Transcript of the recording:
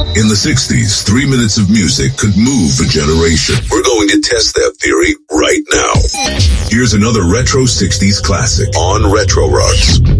In the 60s, 3 minutes of music could move a generation. We're going to test that theory right now. Here's another retro 60s classic on Retro Rocks.